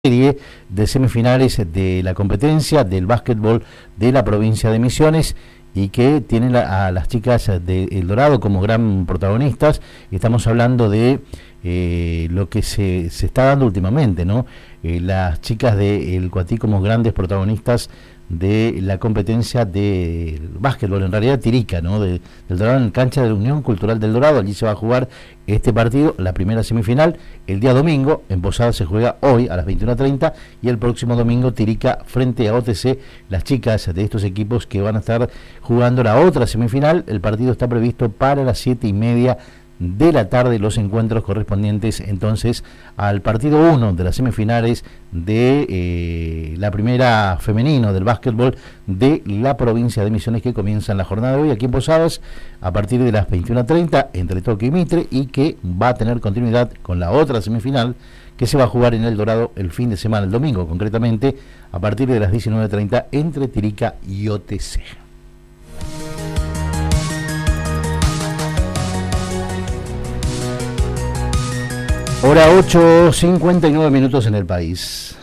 Serie de semifinales de la competencia del básquetbol de la provincia de Misiones y que tienen a las chicas de El Dorado como gran protagonistas. Estamos hablando de lo que se está dando últimamente, ¿no? Las chicas de El Coatí como grandes protagonistas de la competencia de básquetbol, en realidad Tirica, ¿no? Del Dorado, en cancha de la Unión Cultural del Dorado. Allí se va a jugar este partido, la primera semifinal, el día domingo. En Posada se juega hoy a las 21:30 y el próximo domingo Tirica frente a OTC, las chicas de estos equipos que van a estar jugando la otra semifinal. El partido está previsto para las 7:30 de la tarde, los encuentros correspondientes entonces al partido 1 de las semifinales de la primera femenino del básquetbol de la provincia de Misiones, que comienzan la jornada de hoy aquí en Posadas a partir de las 21:30 entre Toque y Mitre, y que va a tener continuidad con la otra semifinal que se va a jugar en El Dorado el fin de semana, el domingo concretamente, a partir de las 19:30 entre Tirica y OTC. Hora 8:59 en el país.